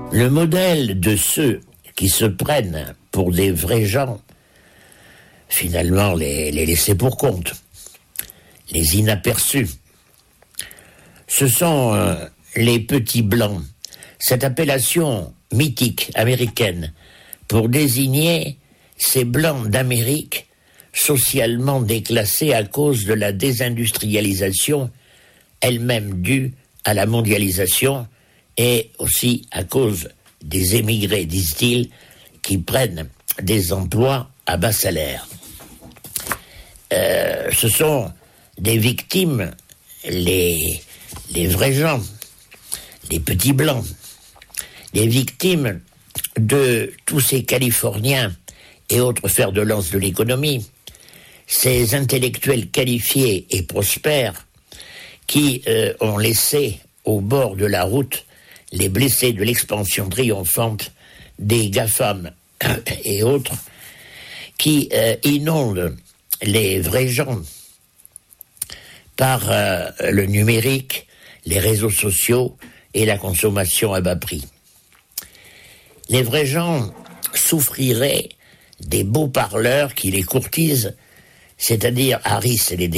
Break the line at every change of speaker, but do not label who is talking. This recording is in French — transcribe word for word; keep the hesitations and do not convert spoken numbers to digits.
Le modèle de ceux qui se prennent pour des vrais gens, finalement les, les laissés pour compte, les inaperçus, ce sont euh, les petits blancs. Cette appellation mythique américaine pour désigner ces blancs d'Amérique socialement déclassés à cause de la désindustrialisation, elle-même due à la mondialisation et aussi à cause des émigrés, disent-ils, qui prennent des emplois à bas salaire. Euh, ce sont des victimes, les, les vrais gens, les petits blancs, les victimes de tous ces Californiens et autres fers de lance de l'économie, ces intellectuels qualifiés et prospères qui euh, ont laissé au bord de la route les blessés de l'expansion triomphante des GAFAM et autres, qui euh, inondent les vrais gens par euh, le numérique, les réseaux sociaux et la consommation à bas prix. Les vrais gens souffriraient des beaux parleurs qui les courtisent, c'est-à-dire Harris et les